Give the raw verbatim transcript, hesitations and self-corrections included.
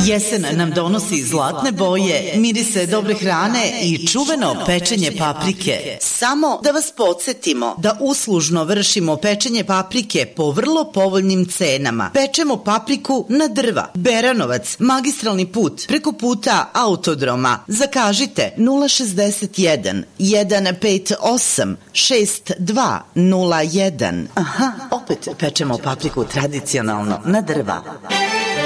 Jesen nam donosi zlatne boje, mirise dobre hrane i čuveno pečenje paprike. Samo da vas podsjetimo da uslužno vršimo pečenje paprike po vrlo povoljnim cenama. Pečemo papriku na drva. Beranovac, magistralni put, preko puta Autodroma. Zakažite nula šezdeset jedan, jedan pet osam, šest dva nula jedan. Aha, opet pečemo papriku tradicionalno na drva.